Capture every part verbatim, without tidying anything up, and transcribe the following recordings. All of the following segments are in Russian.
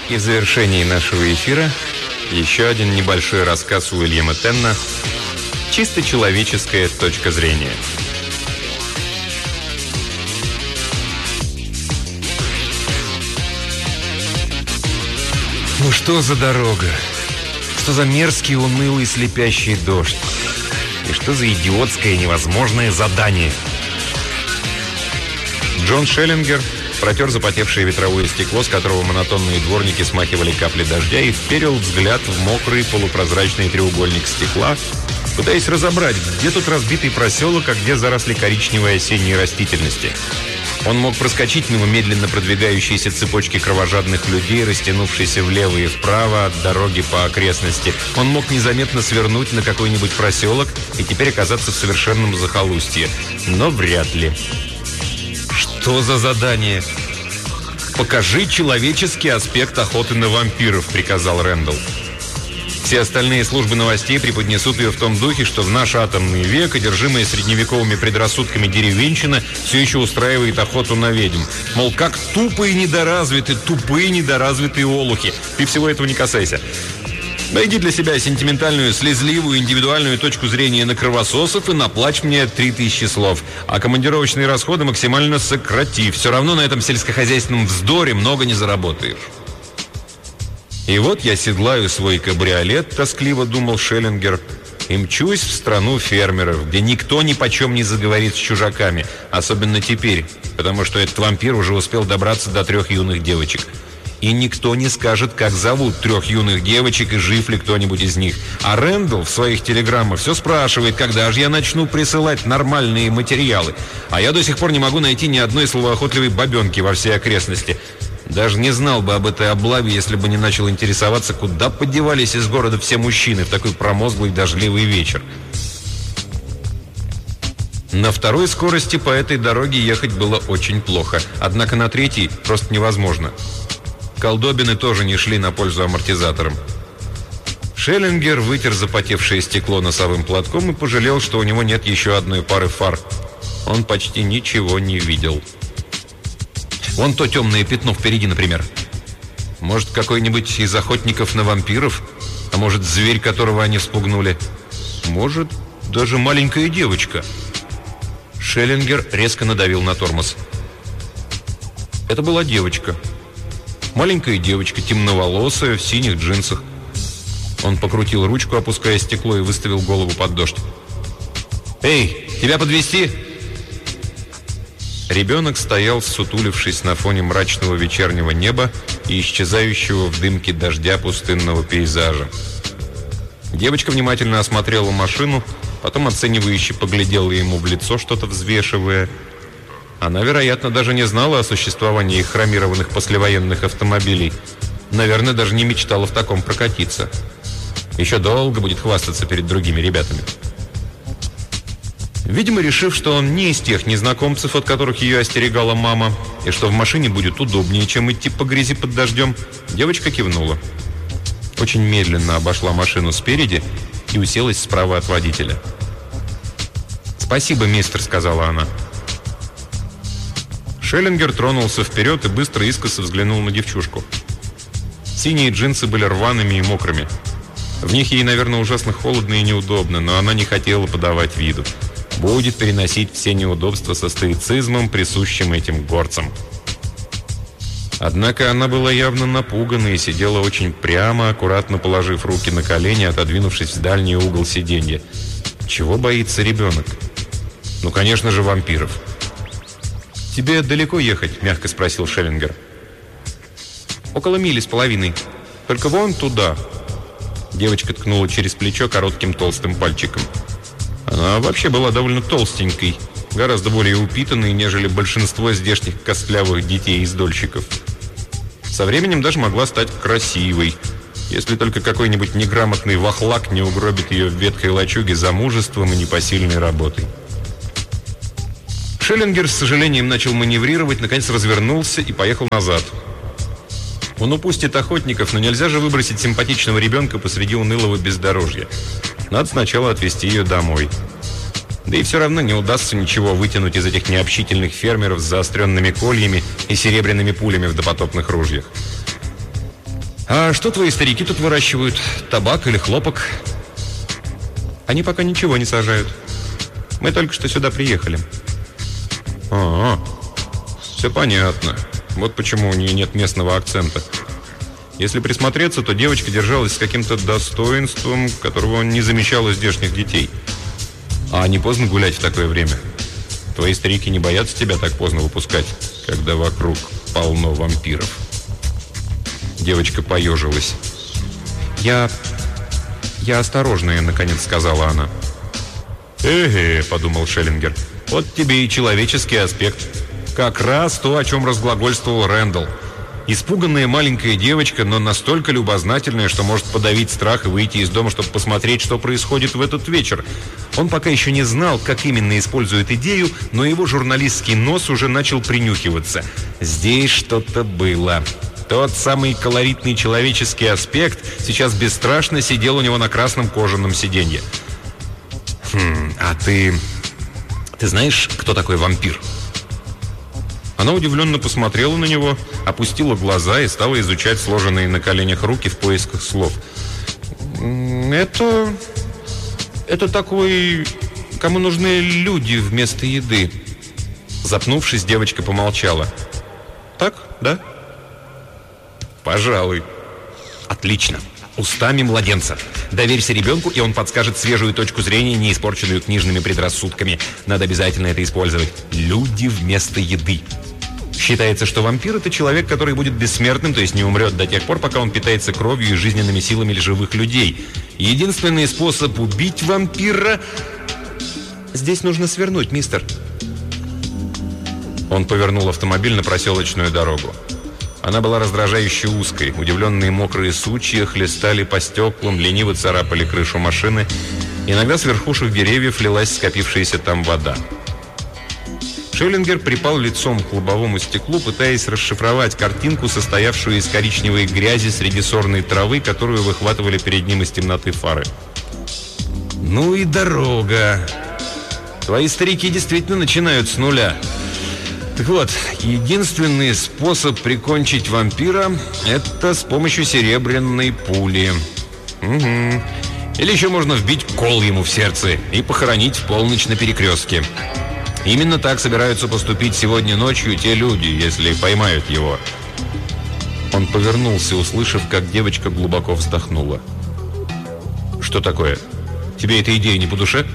И в завершении нашего эфира еще один небольшой рассказ Уильяма Тенна «Чисто человеческая точка зрения». Ну что за дорога? Что за мерзкий, унылый, слепящий дождь? И что за идиотское невозможное задание? Джон Шеллингер протер запотевшее ветровое стекло, с которого монотонные дворники смахивали капли дождя, и вперил взгляд в мокрый полупрозрачный треугольник стекла, пытаясь разобрать, где тут разбитый проселок, а где заросли коричневой осенней растительности. Он мог проскочить мимо медленно продвигающейся цепочки кровожадных людей, растянувшейся влево и вправо от дороги по окрестности. Он мог незаметно свернуть на какой-нибудь проселок и теперь оказаться в совершенном захолустье. Но вряд ли. Что за задание? «Покажи человеческий аспект охоты на вампиров», — приказал Рэндалл. Все остальные службы новостей преподнесут ее в том духе, что в наш атомный век, одержимая средневековыми предрассудками деревенщина, все еще устраивает охоту на ведьм. Мол, как тупые недоразвитые, тупые недоразвитые олухи. Ты всего этого не касайся. Найди для себя сентиментальную, слезливую, индивидуальную точку зрения на кровососов и наплачь мне три тысячи слов. А командировочные расходы максимально сократи. Все равно на этом сельскохозяйственном вздоре много не заработаешь. И вот я седлаю свой кабриолет, тоскливо думал Шеллингер, и мчусь в страну фермеров, где никто ни почем не заговорит с чужаками, особенно теперь, потому что этот вампир уже успел добраться до трех юных девочек. И никто не скажет, как зовут трех юных девочек и жив ли кто-нибудь из них. А Рэндалл в своих телеграммах все спрашивает, когда же я начну присылать нормальные материалы. А я до сих пор не могу найти ни одной словоохотливой бабенки во всей окрестности. Даже не знал бы об этой облаве, если бы не начал интересоваться, куда подевались из города все мужчины в такой промозглый дождливый вечер. На второй скорости по этой дороге ехать было очень плохо, однако на третьей просто невозможно. Колдобины тоже не шли на пользу амортизаторам. Шеллингер вытер запотевшее стекло носовым платком и пожалел, что у него нет еще одной пары фар. Он почти ничего не видел. Вон то темное пятно впереди, например. Может, какой-нибудь из охотников на вампиров? А может, зверь, которого они вспугнули? Может, даже маленькая девочка? Шеллингер резко надавил на тормоз. Это была девочка. Маленькая девочка, темноволосая, в синих джинсах. Он покрутил ручку, опуская стекло, и выставил голову под дождь. «Эй, тебя подвезти?» Ребенок стоял, сутулившись на фоне мрачного вечернего неба и исчезающего в дымке дождя пустынного пейзажа. Девочка внимательно осмотрела машину, потом оценивающе поглядела ему в лицо, что-то взвешивая. Она, вероятно, даже не знала о существовании хромированных послевоенных автомобилей. Наверное, даже не мечтала в таком прокатиться. Еще долго будет хвастаться перед другими ребятами. Видимо, решив, что он не из тех незнакомцев, от которых ее остерегала мама, и что в машине будет удобнее, чем идти по грязи под дождем, девочка кивнула. Очень медленно обошла машину спереди и уселась справа от водителя. «Спасибо, мистер», — сказала она. Шеллингер тронулся вперед и быстро искоса взглянул на девчушку. Синие джинсы были рваными и мокрыми. В них ей, наверное, ужасно холодно и неудобно, но она не хотела подавать виду. Будет переносить все неудобства со стоицизмом, присущим этим горцам. Однако она была явно напугана и сидела очень прямо, аккуратно положив руки на колени, отодвинувшись в дальний угол сиденья. Чего боится ребенок? Ну, конечно же, вампиров. «Тебе далеко ехать?» – мягко спросил Шеллингер. «Около мили с половиной. Только вон туда». Девочка ткнула через плечо коротким толстым пальчиком. Она вообще была довольно толстенькой, гораздо более упитанной, нежели большинство здешних костлявых детей-издольщиков. Со временем даже могла стать красивой, если только какой-нибудь неграмотный вахлак не угробит ее в ветхой лачуге замужеством и непосильной работой. Шеллингер с сожалением начал маневрировать, наконец развернулся и поехал назад. Он упустит охотников, но нельзя же выбросить симпатичного ребенка посреди унылого бездорожья. Надо сначала отвезти ее домой. Да и все равно не удастся ничего вытянуть из этих необщительных фермеров с заостренными кольями и серебряными пулями в допотопных ружьях. «А что твои старики тут выращивают? Табак или хлопок?» «Они пока ничего не сажают. Мы только что сюда приехали». «А, все понятно. Вот почему у нее нет местного акцента. Если присмотреться, то девочка держалась с каким-то достоинством, которого не замечал у здешних детей. А не поздно гулять в такое время? Твои старики не боятся тебя так поздно выпускать, когда вокруг полно вампиров?» Девочка поежилась. «Я... я осторожная», — наконец сказала она. «Эге», — подумал Шеллингер, — «вот тебе и человеческий аспект. Как раз то, о чем разглагольствовал Рэндалл. Испуганная маленькая девочка, но настолько любознательная, что может подавить страх и выйти из дома, чтобы посмотреть, что происходит в этот вечер. Он пока еще не знал, как именно использует идею, но его журналистский нос уже начал принюхиваться. Здесь что-то было. Тот самый колоритный человеческий аспект сейчас бесстрашно сидел у него на красном кожаном сиденье. «Хм, а ты... ты знаешь, кто такой вампир?» Она удивленно посмотрела на него, опустила глаза и стала изучать сложенные на коленях руки в поисках слов. «Это... это такой... кому нужны люди вместо еды». Запнувшись, девочка помолчала. «Так, да?» «Пожалуй». «Отлично. Устами младенца. Доверься ребенку, и он подскажет свежую точку зрения, не испорченную книжными предрассудками. Надо обязательно это использовать. Люди вместо еды». Считается, что вампир – это человек, который будет бессмертным, то есть не умрет до тех пор, пока он питается кровью и жизненными силами живых людей. Единственный способ убить вампира… «Здесь нужно свернуть, мистер». Он повернул автомобиль на проселочную дорогу. Она была раздражающе узкой. Удивленные мокрые сучья хлестали по стеклам, лениво царапали крышу машины. Иногда с верхушек деревьев лилась скопившаяся там вода. Шеллингер припал лицом к лобовому стеклу, пытаясь расшифровать картинку, состоявшую из коричневой грязи среди сорной травы, которую выхватывали перед ним из темноты фары. «Ну и дорога! Твои старики действительно начинают с нуля. Так вот, единственный способ прикончить вампира – это с помощью серебряной пули. Угу. Или еще можно вбить кол ему в сердце и похоронить в полночь на перекрестке. Именно так собираются поступить сегодня ночью те люди, если поймают его». Он повернулся, услышав, как девочка глубоко вздохнула. «Что такое? Тебе эта идея не по душе?»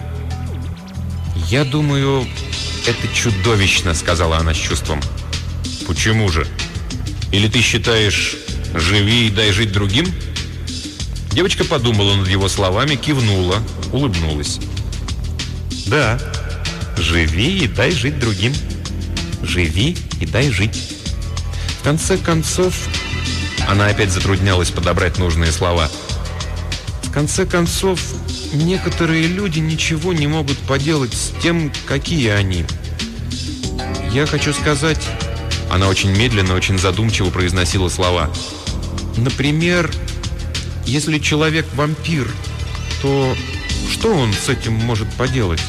«Я думаю, это чудовищно», — сказала она с чувством. «Почему же? Или ты считаешь, живи и дай жить другим?» Девочка подумала над его словами, кивнула, улыбнулась. «Да, живи и дай жить другим. Живи и дай жить. В конце концов...» Она опять затруднялась подобрать нужные слова. «В конце концов, некоторые люди ничего не могут поделать с тем, какие они. Я хочу сказать...» Она очень медленно, очень задумчиво произносила слова. «Например, если человек вампир, то что он с этим может поделать?»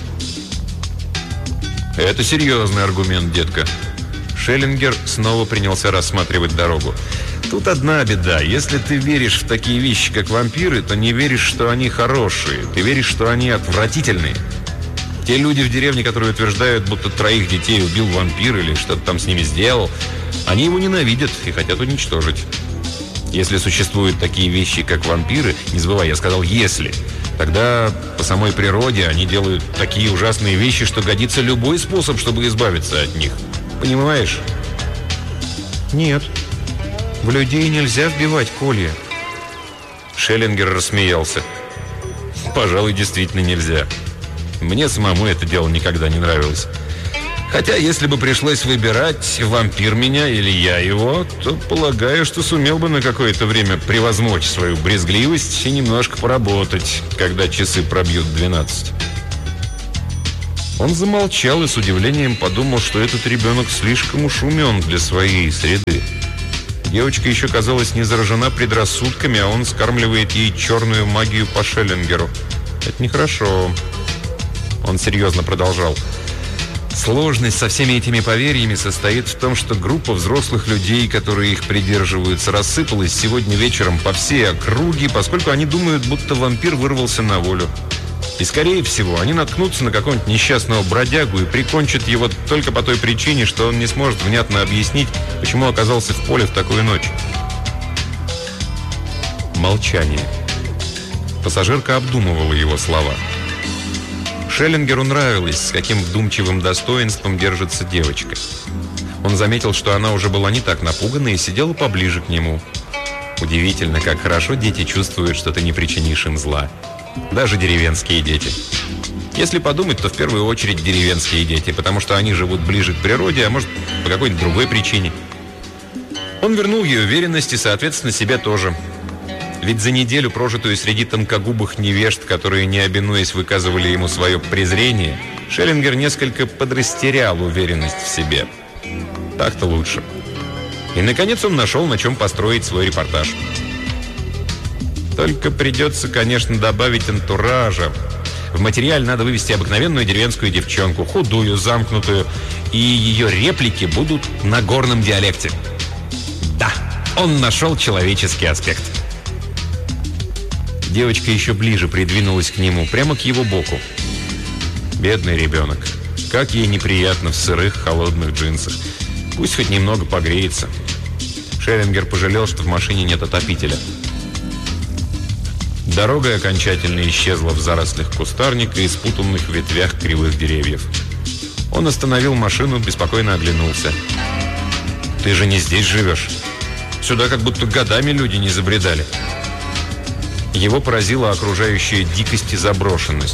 «Это серьезный аргумент, детка». Шеллингер снова принялся рассматривать дорогу. «Тут одна беда. Если ты веришь в такие вещи, как вампиры, то не веришь, что они хорошие. Ты веришь, что они отвратительные. Те люди в деревне, которые утверждают, будто троих детей убил вампир или что-то там с ними сделал, они его ненавидят и хотят уничтожить. Если существуют такие вещи, как вампиры, не забывай, я сказал «если», тогда по самой природе они делают такие ужасные вещи, что годится любой способ, чтобы избавиться от них. Понимаешь?» «Нет, в людей нельзя вбивать колья». Шеллингер рассмеялся. «Пожалуй, действительно нельзя. Мне самому это дело никогда не нравилось. Хотя, если бы пришлось выбирать, вампир меня или я его, то полагаю, что сумел бы на какое-то время превозмочь свою брезгливость и немножко поработать, когда часы пробьют двенадцать». Он замолчал и с удивлением подумал, что этот ребенок слишком уж умен для своей среды. Девочка еще, казалось, не заражена предрассудками, а он скармливает ей черную магию по Шеллингеру. Это нехорошо. Он серьезно продолжал. Сложность со всеми этими поверьями состоит в том, что группа взрослых людей, которые их придерживаются, рассыпалась сегодня вечером по всей округе, поскольку они думают, будто вампир вырвался на волю. И, скорее всего, они наткнутся на какого-нибудь несчастного бродягу и прикончат его только по той причине, что он не сможет внятно объяснить, почему оказался в поле в такую ночь. Молчание. Пассажирка обдумывала его слова. Шеллингеру нравилось, с каким вдумчивым достоинством держится девочка. Он заметил, что она уже была не так напугана и сидела поближе к нему. Удивительно, как хорошо дети чувствуют, что ты не причинишь им зла. Даже деревенские дети. Если подумать, то в первую очередь деревенские дети, потому что они живут ближе к природе, а может, по какой-нибудь другой причине. Он вернул ей уверенность и, соответственно, себе тоже. Ведь за неделю, прожитую среди тонкогубых невежд, которые, не обинуясь, выказывали ему свое презрение, Шеллингер несколько подрастерял уверенность в себе. Так-то лучше. И, наконец, он нашел, на чем построить свой репортаж. Только придется, конечно, добавить антуража. В материале надо вывести обыкновенную деревенскую девчонку, худую, замкнутую, и ее реплики будут на горном диалекте. Да, он нашел человеческий аспект. Девочка еще ближе придвинулась к нему, прямо к его боку. Бедный ребенок. Как ей неприятно в сырых, холодных джинсах. Пусть хоть немного погреется. Шеллингер пожалел, что в машине нет отопителя. Дорога окончательно исчезла в зарослях кустарника и спутанных ветвях кривых деревьев. Он остановил машину, беспокойно оглянулся. «Ты же не здесь живешь? Сюда как будто годами люди не забредали». Его поразила окружающая дикость и заброшенность.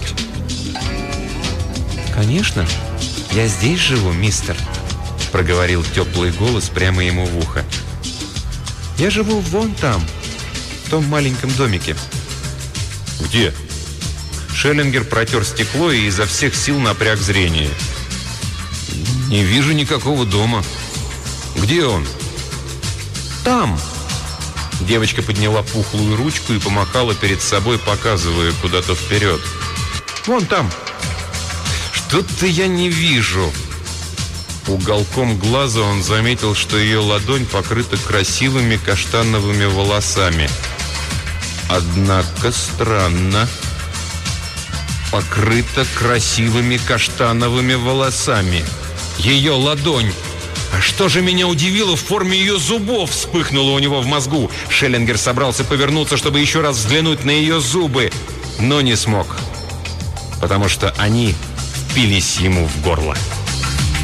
«Конечно, я здесь живу, мистер», — проговорил теплый голос прямо ему в ухо. «Я живу вон там, в том маленьком домике». «Где?» Шеллингер протер стекло и изо всех сил напряг зрение. «Не вижу никакого дома. Где он?» «Там». Девочка подняла пухлую ручку и помахала перед собой, показывая куда-то вперед. «Вон там». «Что-то я не вижу». Уголком глаза он заметил, что ее ладонь покрыта красивыми каштановыми волосами. Однако странно. Покрыта красивыми каштановыми волосами. Ее ладонь. «А что же меня удивило в форме ее зубов?» вспыхнуло у него в мозгу. Шеллингер собрался повернуться, чтобы еще раз взглянуть на ее зубы, но не смог, потому что они впились ему в горло.